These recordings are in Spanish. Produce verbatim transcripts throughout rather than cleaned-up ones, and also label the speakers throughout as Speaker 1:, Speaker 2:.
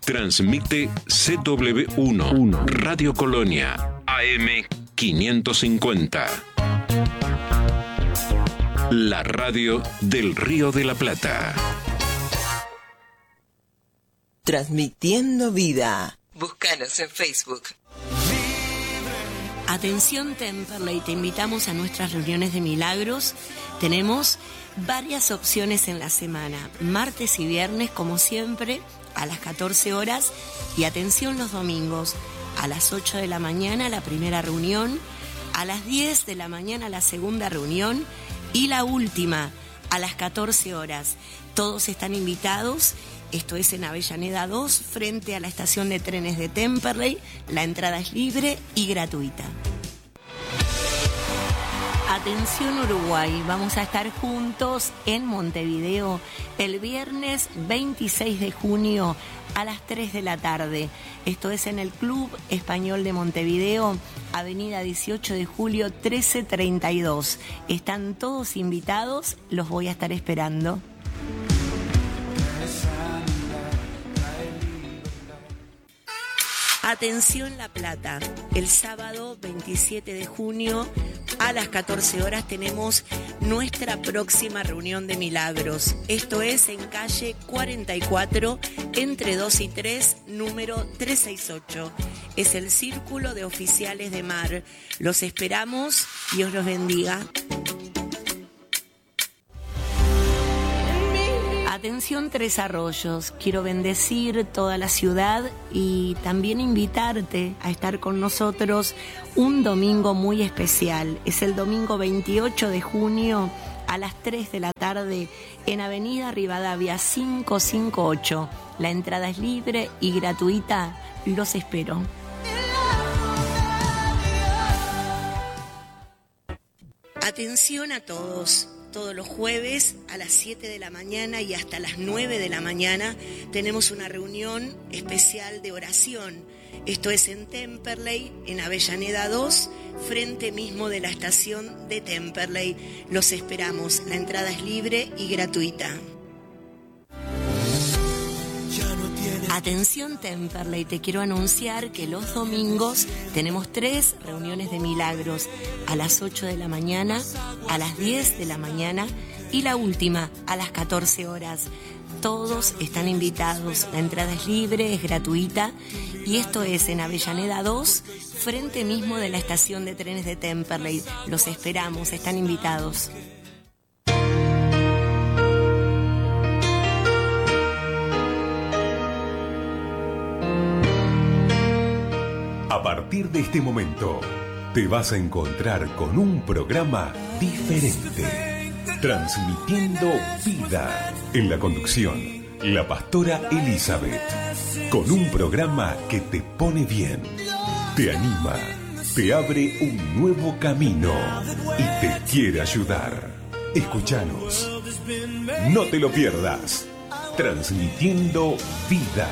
Speaker 1: Transmite C W uno, Radio Colonia, A M quinientos cincuenta. La radio del Río de la Plata.
Speaker 2: Transmitiendo vida. Búscanos en Facebook.
Speaker 3: Atención Temperley, te invitamos a nuestras reuniones de milagros. Tenemos varias opciones en la semana, martes y viernes como siempre a las catorce horas, y atención los domingos a las ocho de la mañana la primera reunión, a las diez de la mañana la segunda reunión y la última a las catorce horas. Todos están invitados. Esto es en Avellaneda dos, frente a la estación de trenes de Temperley. La entrada es libre y gratuita. Atención Uruguay, vamos a estar juntos en Montevideo el viernes veintiséis de junio a las tres de la tarde. Esto es en el Club Español de Montevideo, avenida dieciocho de julio trece treinta y dos. Están todos invitados, los voy a estar esperando. Atención La Plata, el sábado veintisiete de junio a las catorce horas tenemos nuestra próxima reunión de milagros. Esto es en calle cuarenta y cuatro, entre dos y tres, número trescientos sesenta y ocho. Es el Círculo de Oficiales de Mar. Los esperamos, Dios los bendiga. Atención Tres Arroyos, quiero bendecir toda la ciudad y también invitarte a estar con nosotros un domingo muy especial. Es el domingo veintiocho de junio a las tres de la tarde en Avenida Rivadavia quinientos cincuenta y ocho. La entrada es libre y gratuita, los espero. Atención a todos. Todos los jueves a las siete de la mañana y hasta las nueve de la mañana tenemos una reunión especial de oración. Esto es en Temperley, en Avellaneda dos, frente mismo de la estación de Temperley. Los esperamos. La entrada es libre y gratuita. Atención Temperley, te quiero anunciar que los domingos tenemos tres reuniones de milagros, a las ocho de la mañana, a las diez de la mañana y la última a las catorce horas. Todos están invitados, la entrada es libre, es gratuita y esto es en Avellaneda dos, frente mismo de la estación de trenes de Temperley. Los esperamos, están invitados.
Speaker 4: A partir de este momento, te vas a encontrar con un programa diferente, transmitiendo vida. En la conducción, la pastora Elizabeth, con un programa que te pone bien, te anima, te abre un nuevo camino y te quiere ayudar. Escúchanos, no te lo pierdas, transmitiendo vida.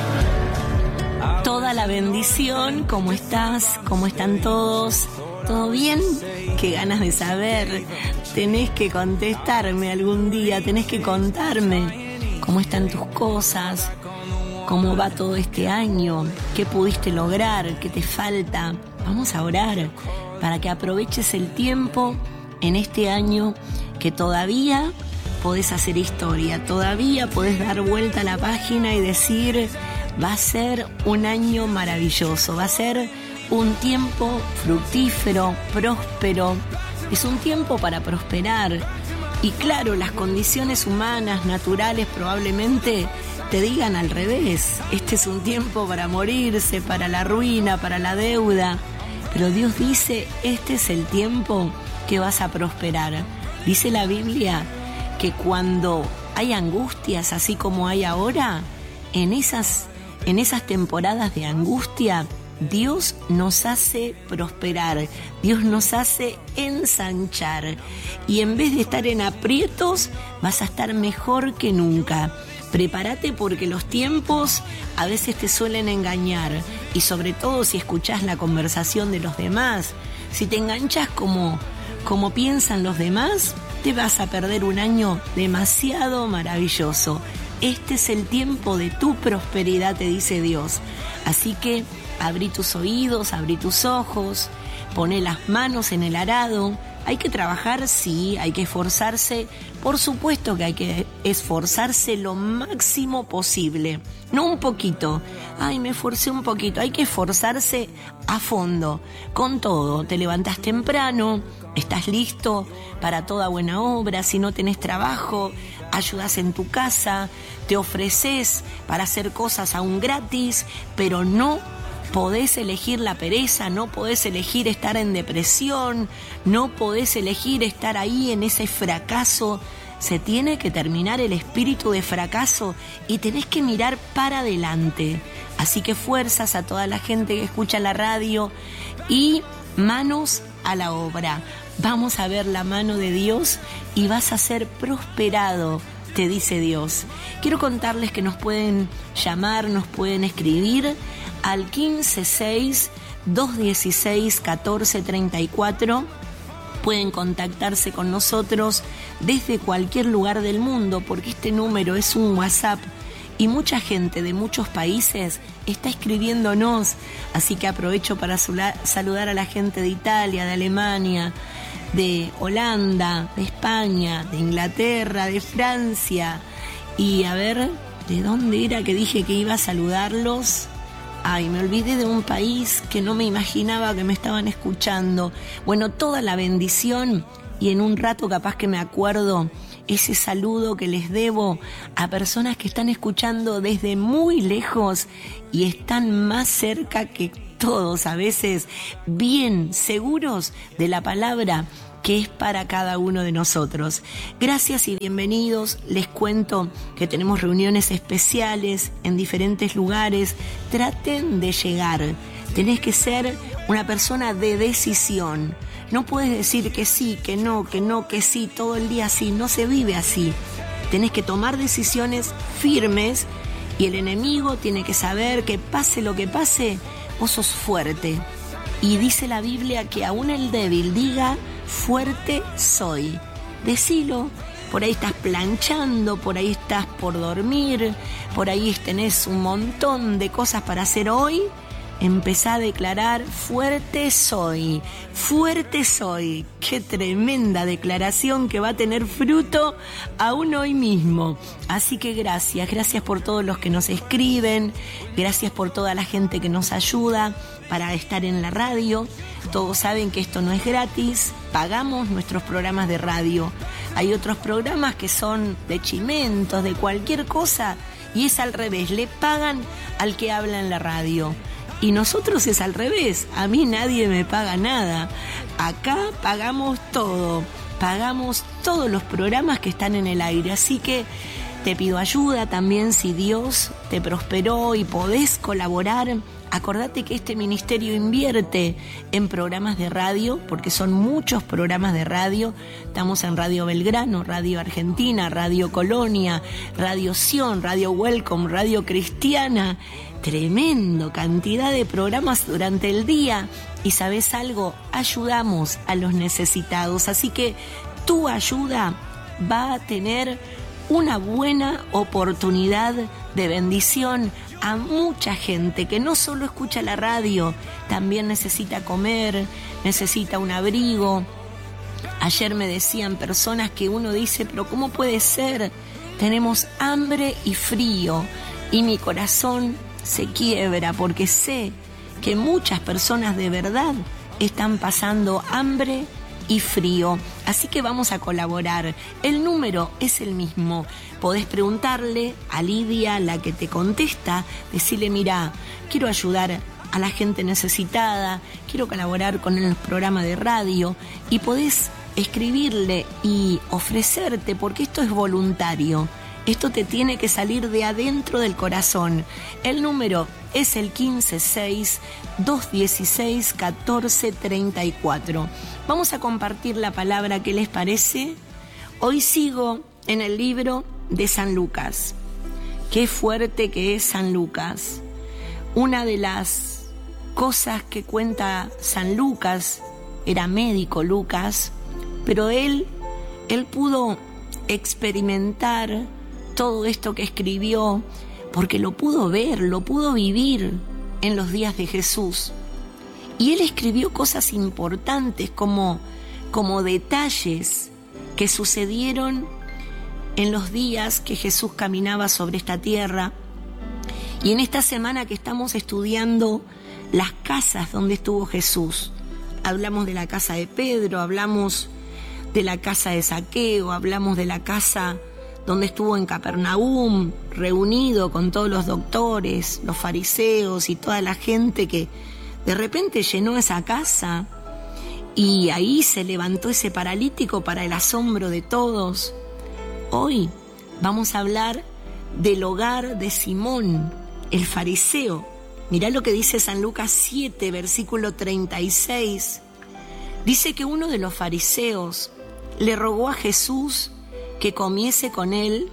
Speaker 3: Toda la bendición, ¿cómo estás? ¿Cómo están todos? ¿Todo bien? Qué ganas de saber. Tenés que contestarme algún día, tenés que contarme cómo están tus cosas, cómo va todo este año, qué pudiste lograr, qué te falta. Vamos a orar para que aproveches el tiempo en este año que todavía podés hacer historia, todavía podés dar vuelta a la página y decir: va a ser un año maravilloso, va a ser un tiempo fructífero, próspero. Es un tiempo para prosperar. Y claro, las condiciones humanas, naturales, probablemente te digan al revés. Este es un tiempo para morirse, para la ruina, para la deuda. Pero Dios dice, este es el tiempo que vas a prosperar. Dice la Biblia que cuando hay angustias, así como hay ahora, en esas En esas temporadas de angustia, Dios nos hace prosperar, Dios nos hace ensanchar. Y en vez de estar en aprietos, vas a estar mejor que nunca. Prepárate porque los tiempos a veces te suelen engañar. Y sobre todo si escuchás la conversación de los demás, si te enganchas como, como piensan los demás, te vas a perder un año demasiado maravilloso. Este es el tiempo de tu prosperidad, te dice Dios. Así que abrí tus oídos, abrí tus ojos, poné las manos en el arado. Hay que trabajar, sí, hay que esforzarse. Por supuesto que hay que esforzarse lo máximo posible. No un poquito. Ay, me esforcé un poquito. Hay que esforzarse a fondo, con todo. Te levantás temprano, estás listo para toda buena obra. Si no tenés trabajo, ayudas en tu casa, te ofreces para hacer cosas aún gratis, pero no podés elegir la pereza, no podés elegir estar en depresión, no podés elegir estar ahí en ese fracaso. Se tiene que terminar el espíritu de fracaso y tenés que mirar para adelante. Así que fuerzas a toda la gente que escucha la radio y manos a la obra. Vamos a ver la mano de Dios y vas a ser prosperado, te dice Dios. Quiero contarles que nos pueden llamar, nos pueden escribir al quince seis, dos dieciséis, catorce treinta y cuatro. Pueden contactarse con nosotros desde cualquier lugar del mundo, porque este número es un WhatsApp y mucha gente de muchos países está escribiéndonos. Así que aprovecho para saludar a la gente de Italia, de Alemania, de Holanda, de España, de Inglaterra, de Francia. Y a ver, ¿de dónde era que dije que iba a saludarlos? Ay, me olvidé de un país que no me imaginaba que me estaban escuchando. Bueno, toda la bendición y en un rato capaz que me acuerdo ese saludo que les debo a personas que están escuchando desde muy lejos y están más cerca que todos, a veces bien seguros de la palabra que es para cada uno de nosotros. Gracias y bienvenidos. Les cuento que tenemos reuniones especiales en diferentes lugares. Traten de llegar. Tenés que ser una persona de decisión. No puedes decir que sí, que no, que no, que sí, todo el día así. No se vive así. Tenés que tomar decisiones firmes y el enemigo tiene que saber que pase lo que pase, vos sos fuerte. Y dice la Biblia que aún el débil diga: fuerte soy. Decilo. Por ahí estás planchando, por ahí estás por dormir, por ahí tenés un montón de cosas para hacer hoy. Empezá a declarar: fuerte soy, fuerte soy. Qué tremenda declaración que va a tener fruto aún hoy mismo. Así que gracias, gracias por todos los que nos escriben, gracias por toda la gente que nos ayuda para estar en la radio. Todos saben que esto no es gratis, pagamos nuestros programas de radio. Hay otros programas que son de chimentos, de cualquier cosa, y es al revés, le pagan al que habla en la radio. Y nosotros es al revés, a mí nadie me paga nada. Acá pagamos todo, pagamos todos los programas que están en el aire. Así que te pido ayuda también si Dios te prosperó y podés colaborar. Acordate que este ministerio invierte en programas de radio, porque son muchos programas de radio. Estamos en Radio Belgrano, Radio Argentina, Radio Colonia, Radio Sion, Radio Welcome, Radio Cristiana. Tremendo cantidad de programas durante el día. Y ¿sabés algo? Ayudamos a los necesitados. Así que tu ayuda va a tener una buena oportunidad de bendición a mucha gente que no solo escucha la radio, también necesita comer, necesita un abrigo. Ayer me decían personas que uno dice, pero ¿cómo puede ser? Tenemos hambre y frío, y mi corazón se quiebra porque sé que muchas personas de verdad están pasando hambre y frío. Así que vamos a colaborar. El número es el mismo. Podés preguntarle a Lidia, la que te contesta, decirle: mira, quiero ayudar a la gente necesitada, quiero colaborar con el programa de radio, y podés escribirle y ofrecerte, porque esto es voluntario. Esto te tiene que salir de adentro del corazón. El número es el quince seis, dos dieciséis, catorce treinta y cuatro. Vamos a compartir la palabra. ¿Qué les parece? Hoy sigo en el libro de San Lucas. Qué fuerte que es San Lucas. Una de las cosas que cuenta San Lucas, era médico Lucas, pero él, él pudo experimentar todo esto que escribió porque lo pudo ver, lo pudo vivir en los días de Jesús. Y él escribió cosas importantes como, como detalles que sucedieron en los días que Jesús caminaba sobre esta tierra. Y en esta semana que estamos estudiando las casas donde estuvo Jesús, hablamos de la casa de Pedro, hablamos de la casa de Zaqueo, hablamos de la casa donde estuvo en Capernaum, reunido con todos los doctores, los fariseos y toda la gente que de repente llenó esa casa, y ahí se levantó ese paralítico para el asombro de todos. Hoy vamos a hablar del hogar de Simón, el fariseo. Mirá lo que dice San Lucas siete, versículo treinta y seis. Dice que uno de los fariseos le rogó a Jesús que comiese con él,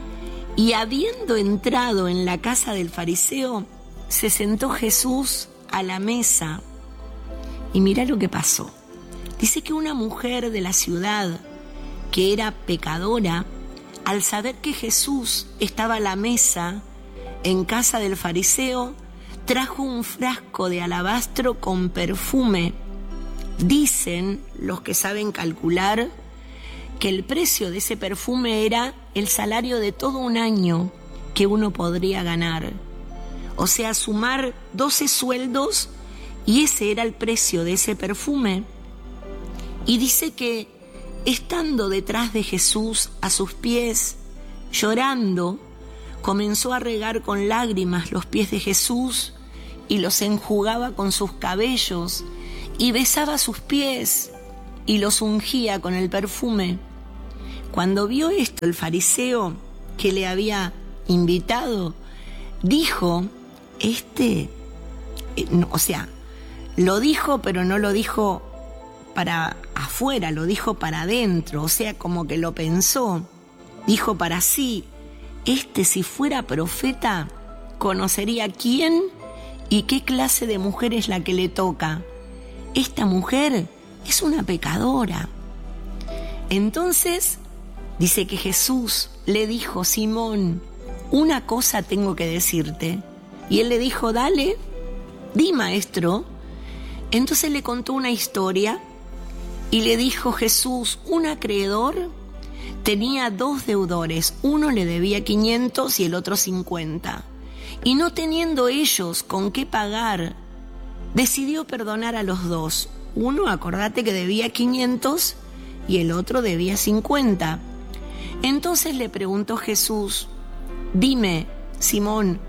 Speaker 3: y habiendo entrado en la casa del fariseo, se sentó Jesús a la mesa. Y mirá lo que pasó. Dice que una mujer de la ciudad, que era pecadora, al saber que Jesús estaba a la mesa en casa del fariseo, trajo un frasco de alabastro con perfume. Dicen los que saben calcular que el precio de ese perfume era el salario de todo un año que uno podría ganar. O sea, sumar doce sueldos, y ese era el precio de ese perfume. Y dice que, estando detrás de Jesús a sus pies, llorando, comenzó a regar con lágrimas los pies de Jesús y los enjugaba con sus cabellos y besaba sus pies y los ungía con el perfume. Cuando vio esto el fariseo que le había invitado, dijo, este, eh, no, o sea, lo dijo, pero no lo dijo para afuera, lo dijo para adentro, o sea, como que lo pensó. Dijo para sí, este si fuera profeta, conocería quién y qué clase de mujer es la que le toca. Esta mujer es una pecadora. Entonces, dice que Jesús le dijo, Simón, una cosa tengo que decirte. Y él le dijo, dale, di, maestro. Entonces le contó una historia y le dijo, Jesús, un acreedor tenía dos deudores, uno le debía quinientos y el otro cincuenta. Y no teniendo ellos con qué pagar, decidió perdonar a los dos. Uno, acordate que debía quinientos y el otro debía cincuenta. Entonces le preguntó Jesús, dime, Simón,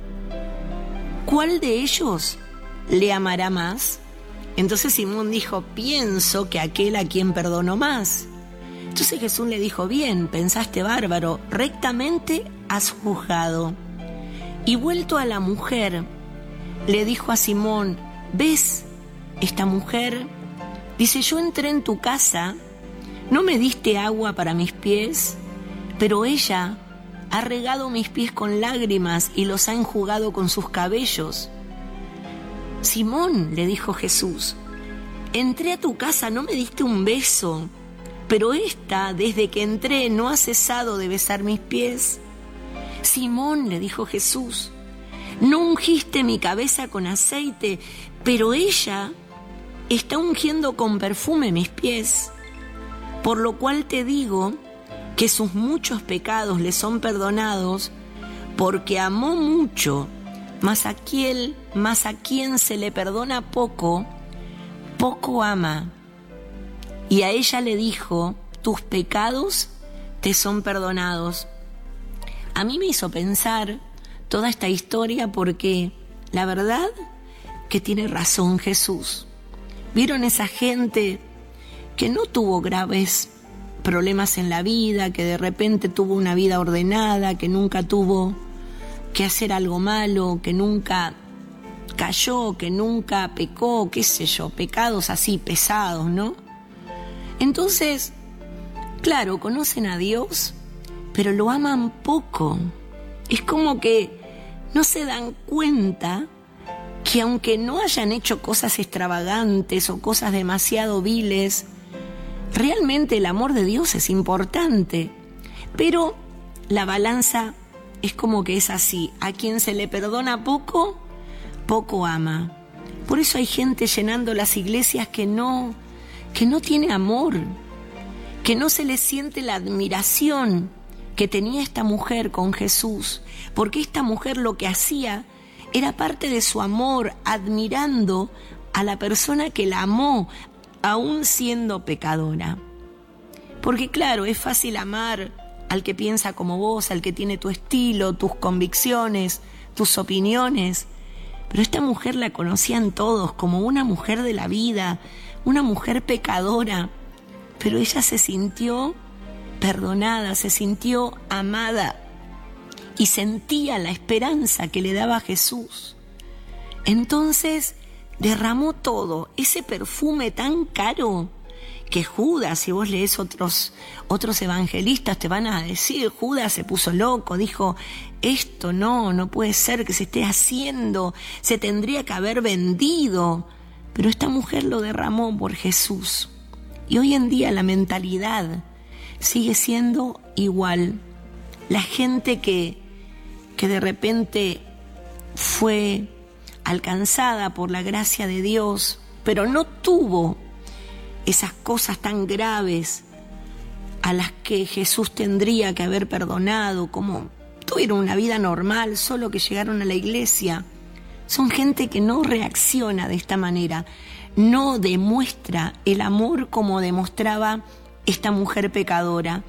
Speaker 3: ¿cuál de ellos le amará más? Entonces Simón dijo, pienso que aquel a quien perdonó más. Entonces Jesús le dijo, bien, pensaste bárbaro, rectamente has juzgado. Y vuelto a la mujer, le dijo a Simón, ¿ves esta mujer? Dice, yo entré en tu casa, no me diste agua para mis pies, pero ella ha regado mis pies con lágrimas y los ha enjugado con sus cabellos. Simón, le dijo Jesús, entré a tu casa, no me diste un beso, pero esta, desde que entré, no ha cesado de besar mis pies. Simón, le dijo Jesús, no ungiste mi cabeza con aceite, pero ella está ungiendo con perfume mis pies. Por lo cual te digo que sus muchos pecados le son perdonados, porque amó mucho, mas a quien, mas a quien se le perdona poco, poco ama. Y a ella le dijo, tus pecados te son perdonados. A mí me hizo pensar toda esta historia porque la verdad que tiene razón Jesús. ¿Vieron esa gente que no tuvo graves problemas en la vida, que de repente tuvo una vida ordenada, que nunca tuvo que hacer algo malo, que nunca cayó, que nunca pecó, qué sé yo, pecados así pesados, ¿no? Entonces, claro, conocen a Dios, pero lo aman poco. Es como que no se dan cuenta que aunque no hayan hecho cosas extravagantes o cosas demasiado viles, realmente el amor de Dios es importante. Pero la balanza es como que es así, a quien se le perdona poco, poco ama. Por eso hay gente llenando las iglesias que no, que no tiene amor, que no se le siente la admiración que tenía esta mujer con Jesús, porque esta mujer lo que hacía era parte de su amor, admirando a la persona que la amó, aún siendo pecadora. Porque claro, es fácil amar al que piensa como vos, al que tiene tu estilo, tus convicciones, tus opiniones. Pero esta mujer la conocían todos como una mujer de la vida, una mujer pecadora. Pero ella se sintió perdonada, se sintió amada y sentía la esperanza que le daba Jesús. Entonces derramó todo, ese perfume tan caro que Judas, si vos lees otros, otros evangelistas, te van a decir, Judas se puso loco, dijo, esto no, no puede ser que se esté haciendo, se tendría que haber vendido. Pero esta mujer lo derramó por Jesús. Y hoy en día la mentalidad sigue siendo igual. La gente que, que de repente fue alcanzada por la gracia de Dios, pero no tuvo esas cosas tan graves a las que Jesús tendría que haber perdonado, como tuvieron una vida normal, solo que llegaron a la iglesia. Son gente que no reacciona de esta manera, no demuestra el amor como demostraba esta mujer pecadora.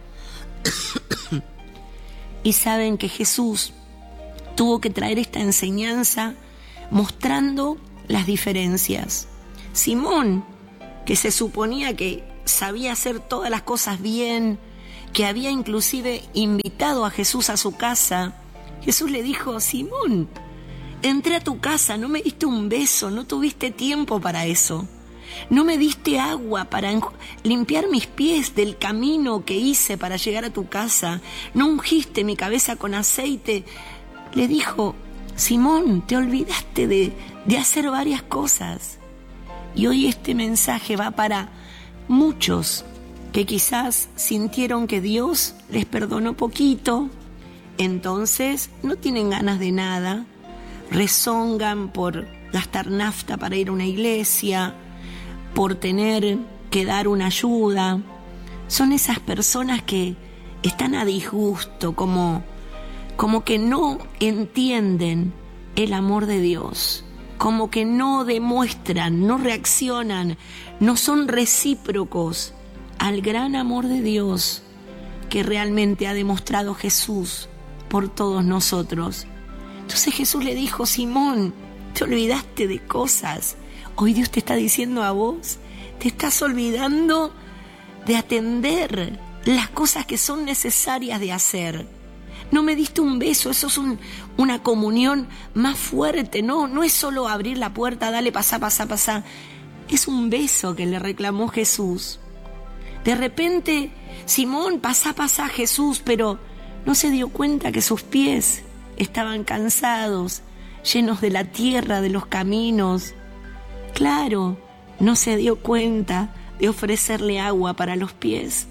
Speaker 3: Y saben que Jesús tuvo que traer esta enseñanza mostrando las diferencias. Simón, que se suponía que sabía hacer todas las cosas bien, que había inclusive invitado a Jesús a su casa, Jesús le dijo, Simón, entré a tu casa, no me diste un beso, no tuviste tiempo para eso, no me diste agua para limpiar mis pies del camino que hice para llegar a tu casa, no ungiste mi cabeza con aceite. Le dijo, Simón, te olvidaste de, de hacer varias cosas. Y hoy este mensaje va para muchos que quizás sintieron que Dios les perdonó poquito, entonces no tienen ganas de nada, rezongan por gastar nafta para ir a una iglesia, por tener que dar una ayuda. Son esas personas que están a disgusto, como, como que no entienden el amor de Dios, como que no demuestran, no reaccionan, no son recíprocos al gran amor de Dios que realmente ha demostrado Jesús por todos nosotros. Entonces Jesús le dijo, Simón, te olvidaste de cosas. Hoy Dios te está diciendo a vos, te estás olvidando de atender las cosas que son necesarias de hacer. No me diste un beso, eso es un, una comunión más fuerte, no, no es solo abrir la puerta, dale, pasá, pasá, pasá. Es un beso que le reclamó Jesús. De repente, Simón, pasá, pasá, Jesús, pero no se dio cuenta que sus pies estaban cansados, llenos de la tierra, de los caminos. Claro, no se dio cuenta de ofrecerle agua para los pies.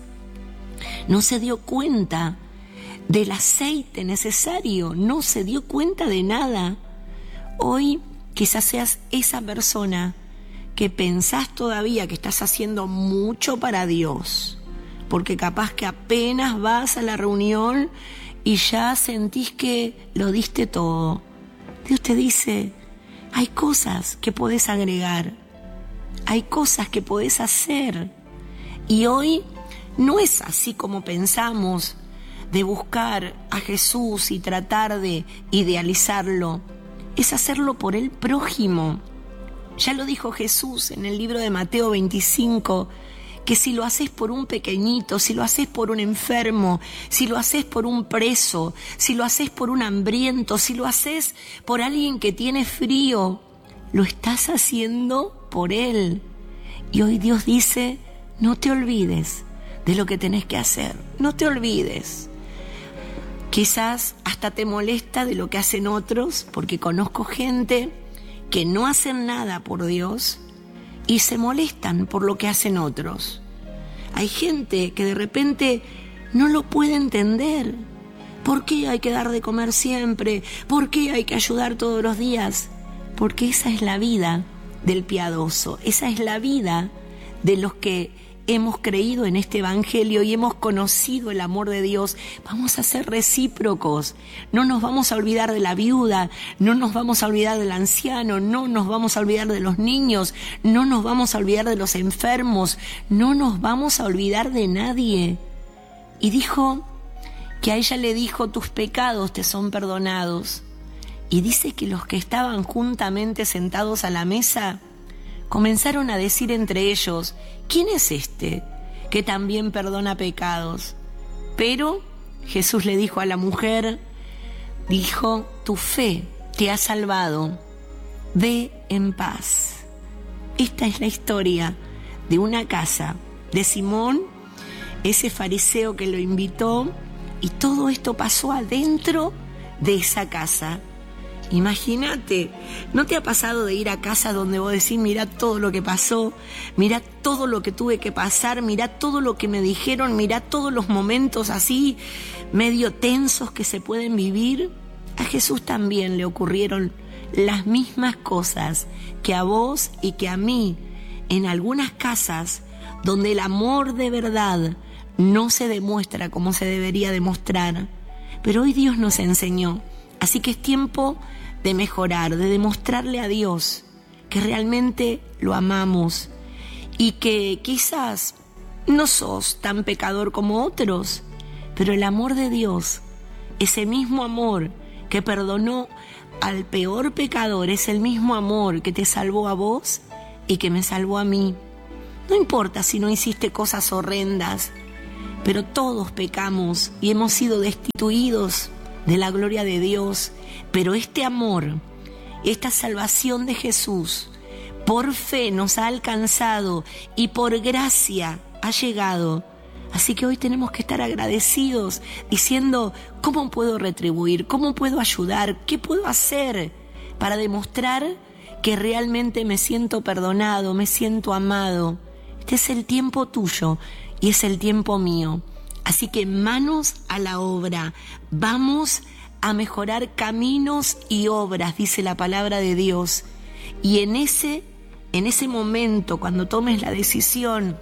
Speaker 3: No se dio cuenta del aceite necesario, no se dio cuenta de nada. Hoy quizás seas esa persona que pensás todavía que estás haciendo mucho para Dios, porque capaz que apenas vas a la reunión y ya sentís que lo diste todo. Dios te dice, hay cosas que podés agregar, hay cosas que podés hacer. Y hoy no es así como pensamos, de buscar a Jesús y tratar de idealizarlo, es hacerlo por el prójimo. Ya lo dijo Jesús en el libro de Mateo veinticinco, que si lo haces por un pequeñito, si lo haces por un enfermo, si lo haces por un preso, si lo haces por un hambriento, si lo haces por alguien que tiene frío, lo estás haciendo por él. Y hoy Dios dice, no te olvides de lo que tenés que hacer, no te olvides. Quizás hasta te molesta de lo que hacen otros, porque conozco gente que no hacen nada por Dios y se molestan por lo que hacen otros. Hay gente que de repente no lo puede entender. ¿Por qué hay que dar de comer siempre? ¿Por qué hay que ayudar todos los días? Porque esa es la vida del piadoso, esa es la vida de los que hemos creído en este evangelio y hemos conocido el amor de Dios. Vamos a ser recíprocos, no nos vamos a olvidar de la viuda, no nos vamos a olvidar del anciano, no nos vamos a olvidar de los niños, no nos vamos a olvidar de los enfermos, no nos vamos a olvidar de nadie. Y dijo que a ella le dijo: tus pecados te son perdonados. Y dice que los que estaban juntamente sentados a la mesa comenzaron a decir entre ellos: ¿quién es este que también perdona pecados? Pero Jesús le dijo a la mujer, dijo: tu fe te ha salvado, ve en paz. Esta es la historia de una casa de Simón, ese fariseo que lo invitó, y todo esto pasó adentro de esa casa. Imagínate, ¿no te ha pasado de ir a casa donde vos decís: mira todo lo que pasó, mira todo lo que tuve que pasar, mira todo lo que me dijeron, mira todos los momentos así medio tensos que se pueden vivir? A Jesús también le ocurrieron las mismas cosas que a vos y que a mí, en algunas casas donde el amor de verdad no se demuestra como se debería demostrar. Pero hoy Dios nos enseñó, así que es tiempo de mejorar, de demostrarle a Dios que realmente lo amamos y que quizás no sos tan pecador como otros, pero el amor de Dios, ese mismo amor que perdonó al peor pecador, es el mismo amor que te salvó a vos y que me salvó a mí. No importa si no hiciste cosas horrendas, pero todos pecamos y hemos sido destituidos de la gloria de Dios, pero este amor, esta salvación de Jesús, por fe nos ha alcanzado y por gracia ha llegado. Así que hoy tenemos que estar agradecidos, diciendo: ¿cómo puedo retribuir? ¿Cómo puedo ayudar? ¿Qué puedo hacer para demostrar que realmente me siento perdonado, me siento amado? Este es el tiempo tuyo y es el tiempo mío. Así que manos a la obra, vamos a mejorar caminos y obras, dice la palabra de Dios. Y en ese, en ese momento, cuando tomes la decisión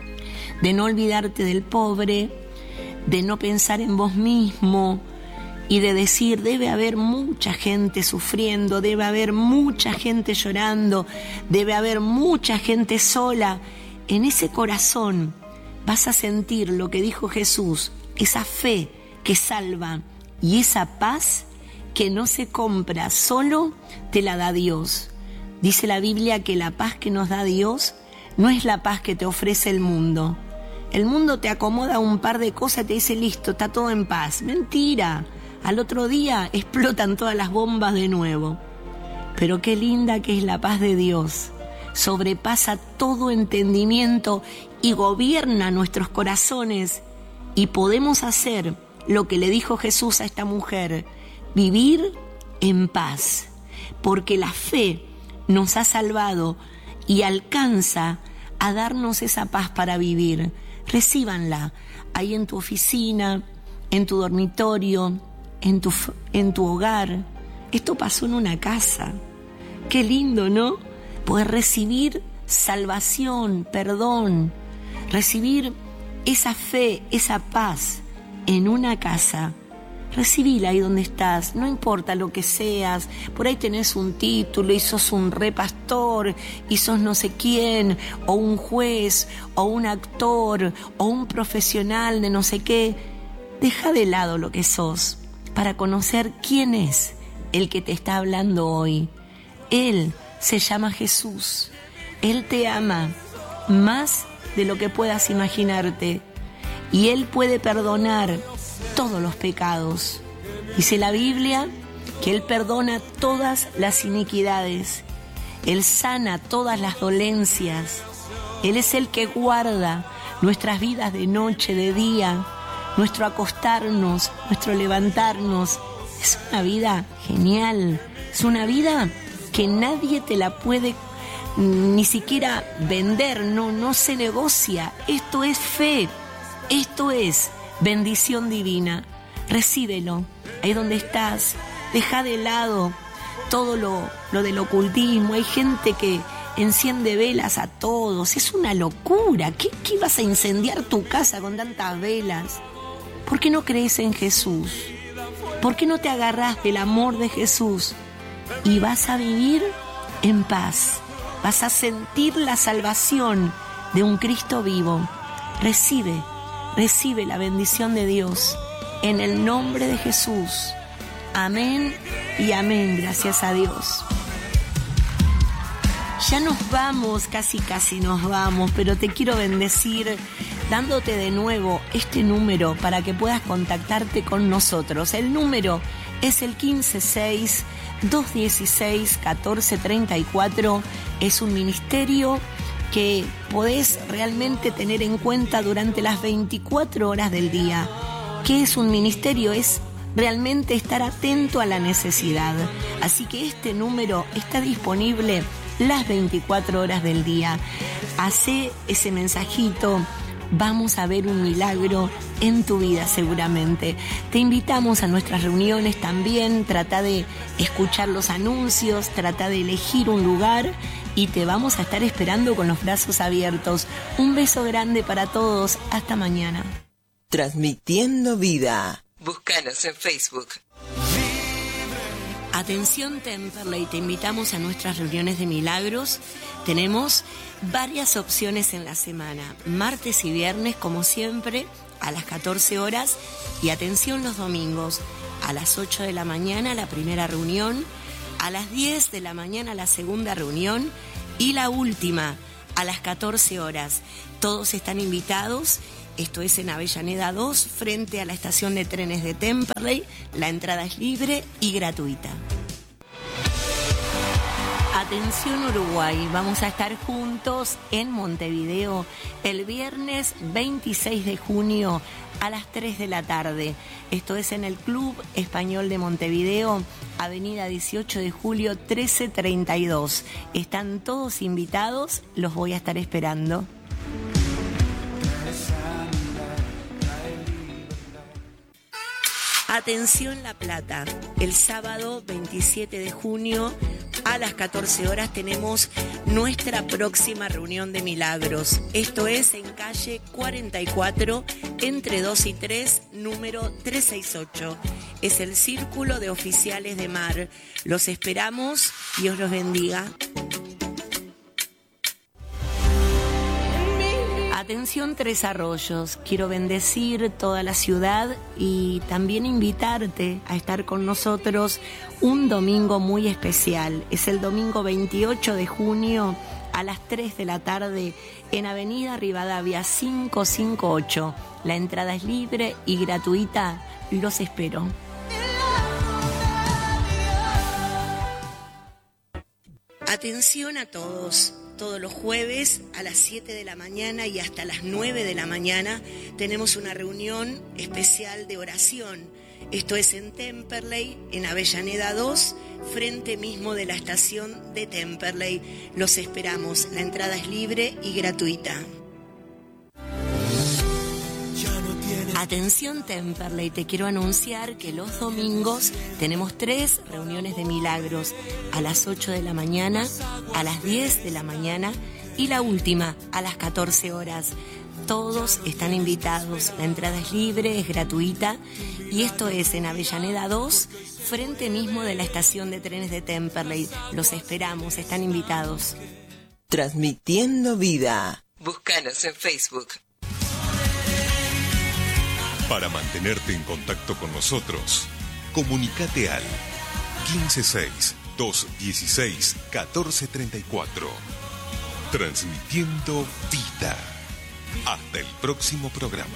Speaker 3: de no olvidarte del pobre, de no pensar en vos mismo y de decir: debe haber mucha gente sufriendo, debe haber mucha gente llorando, debe haber mucha gente sola, en ese corazón vas a sentir lo que dijo Jesús, esa fe que salva y esa paz que no se compra, solo te la da Dios. Dice la Biblia que la paz que nos da Dios no es la paz que te ofrece el mundo. El mundo te acomoda un par de cosas y te dice: listo, está todo en paz. Mentira, al otro día explotan todas las bombas de nuevo. Pero qué linda que es la paz de Dios. Sobrepasa todo entendimiento y gobierna nuestros corazones, y podemos hacer lo que le dijo Jesús a esta mujer: vivir en paz, porque la fe nos ha salvado y alcanza a darnos esa paz para vivir. Recíbanla ahí en tu oficina, en tu dormitorio, en tu, en tu hogar. Esto pasó en una casa. Qué lindo, ¿no? Poder recibir salvación, perdón, recibir esa fe, esa paz en una casa. Recibila ahí donde estás, no importa lo que seas. Por ahí tenés un título y sos un re pastor y sos no sé quién, o un juez, o un actor, o un profesional de no sé qué. Deja de lado lo que sos para conocer quién es el que te está hablando hoy. Él se llama Jesús. Él te ama más de lo que puedas imaginarte, y Él puede perdonar todos los pecados. Dice la Biblia que Él perdona todas las iniquidades, Él sana todas las dolencias. Él es el que guarda nuestras vidas de noche, de día, nuestro acostarnos, nuestro levantarnos. Es una vida genial, es una vida que nadie te la puede ni siquiera vender, no, no se negocia. Esto es fe, esto es bendición divina. recíbelo. Ahí donde estás, deja de lado todo lo, lo del ocultismo. Hay gente que enciende velas a todos. Es una locura. ¿Qué, qué vas a incendiar tu casa con tantas velas? ¿Por qué no crees en Jesús? ¿Por qué no te agarrás del amor de Jesús? Y vas a vivir en paz. Vas a sentir la salvación de un Cristo vivo. Recibe, recibe la bendición de Dios en el nombre de Jesús. Amén y amén, gracias a Dios. Ya nos vamos, casi casi nos vamos, pero te quiero bendecir dándote de nuevo este número para que puedas contactarte con nosotros. El número es el quince seis, dos dieciséis, catorce treinta y cuatro. Es un ministerio que podés realmente tener en cuenta durante las veinticuatro horas del día. ¿Qué es un ministerio? Es realmente estar atento a la necesidad. Así que este número está disponible las veinticuatro horas del día. Hacé ese mensajito. Vamos a ver un milagro en tu vida seguramente. Te invitamos a nuestras reuniones también. Trata de escuchar los anuncios, trata de elegir un lugar y te vamos a estar esperando con los brazos abiertos. Un beso grande para todos. Hasta mañana.
Speaker 2: Transmitiendo vida. Búscanos en Facebook.
Speaker 3: Atención Temperley, te invitamos a nuestras reuniones de milagros. Tenemos varias opciones en la semana, martes y viernes como siempre a las catorce horas y atención los domingos a las ocho de la mañana la primera reunión, a las diez de la mañana la segunda reunión y la última a las catorce horas. Todos están invitados. Esto es en Avellaneda dos, frente a la estación de trenes de Temperley. La entrada es libre y gratuita. Atención Uruguay, vamos a estar juntos en Montevideo el viernes veintiséis de junio a las tres de la tarde. Esto es en el Club Español de Montevideo, avenida dieciocho de julio trece treinta y dos. Están todos invitados, los voy a estar esperando. Atención La Plata, el sábado veintisiete de junio a las catorce horas tenemos nuestra próxima reunión de milagros. Esto es en calle cuarenta y cuatro, entre dos y tres, número trescientos sesenta y ocho. Es el Círculo de Oficiales de Mar. Los esperamos, Dios los bendiga. Atención Tres Arroyos, quiero bendecir toda la ciudad y también invitarte a estar con nosotros un domingo muy especial. Es el domingo veintiocho de junio a las tres de la tarde en Avenida Rivadavia quinientos cincuenta y ocho. La entrada es libre y gratuita. Los espero. Atención a todos. Todos los jueves a las siete de la mañana y hasta las nueve de la mañana tenemos una reunión especial de oración. Esto es en Temperley, en Avellaneda dos, frente mismo de la estación de Temperley. Los esperamos. La entrada es libre y gratuita. Atención Temperley, te quiero anunciar que los domingos tenemos tres reuniones de milagros, a las ocho de la mañana, a las diez de la mañana y la última a las catorce horas. Todos están invitados, la entrada es libre, es gratuita y esto es en Avellaneda dos, frente mismo de la estación de trenes de Temperley. Los esperamos, están invitados.
Speaker 2: Transmitiendo vida. Búscanos en Facebook.
Speaker 4: Para mantenerte en contacto con nosotros, comunícate al quince seis, dos dieciséis, catorce treinta y cuatro. Transmitiendo vida. Hasta el próximo programa.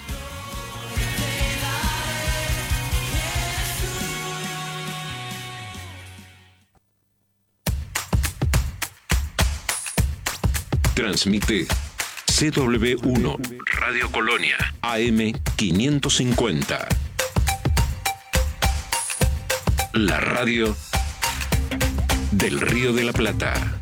Speaker 1: Transmite C W uno, Radio Colonia, A M quinientos cincuenta. La radio del Río de la Plata.